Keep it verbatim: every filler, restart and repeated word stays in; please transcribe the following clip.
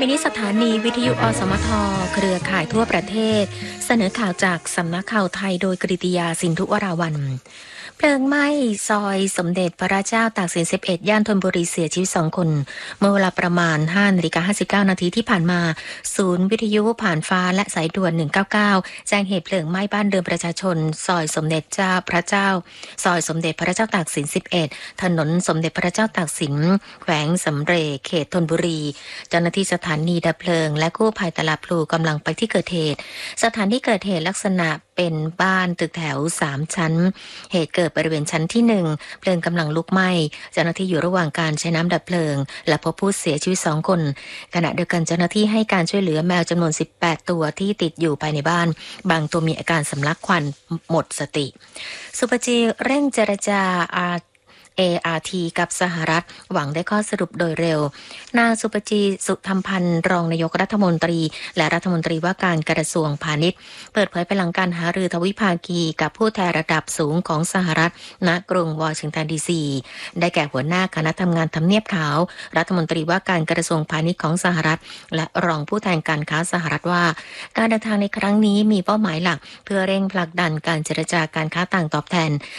มินิสถานีวิทยุอสมทเครือข่ายทั่วประเทศเสนอข่าวจากสำนักข่าวไทยโดยกฤติยาสินธุวราวัลย์เพลิงไหม้ซอยสมเด็จพระเจ้าตากสินสิบเอ็ดย่านธนบุรีเสียชีวิตสองคนเมื่อเวลาประมาณห้านาฬิกาห้าสิบเก้านาทีที่ผ่านมาศูนย์วิทยุผ่านฟ้าและสายด่วนหนึ่งเก้าเก้าแจ้งเหตุเพลิงไหม้บ้านเรือนประชาชนซอยสมเด็จเจ้าพระเจ้าซอยสมเด็จพระเจ้าตากสินสิบเอ็ดถนนสมเด็จพระเจ้าตากสินแขวงสำเร็จเขตธนบุรีเจ้าหน้าที่สถานีดับเพลิงและกู้ภัยตลาดพลูกำลังไปที่เกิดเหตุสถานที่เกิดเหตุลักษณะเป็นบ้านตึกแถวสามชั้นเหตุเกิดบริเวณชั้นที่หนึ่งเพลิงกำลังลุกไหม้เจ้าหน้าที่อยู่ระหว่างการใช้น้ำดับเพลิงและพบผู้เสียชีวิตสองคนขณะเดียวกันเจ้าหน้าที่ให้การช่วยเหลือแมวจำนวนสิบแปดตัวที่ติดอยู่ภายในบ้านบางตัวมีอาการสำลักควันหมดสติสุปจีเร่งเจรจาอา เอ อาร์ ที กับสหรัฐหวังได้ข้อสรุปโดยเร็วนางสุปจีสุธรรมพันธ์รองนายกรัฐมนตรีและรัฐมนตรีว่าการกระทรวงพาณิชย์เปิดเผยภายหลังการหารือทวิภาคีกับผู้แทนระดับสูงของสหรัฐณกรุงวอชิงตันดีซีได้แก่หัวหน้าคณะทำงานทำเนียบขาวรัฐมนตรีว่าการกระทรวงพาณิชย์ของสหรัฐและรองผู้แทนการค้าสหรัฐว่าการเดินทางในครั้งนี้มีเป้าหมายหลักเพื่อเร่งผลักดันการเจรจาการค้าต่างตอบแทน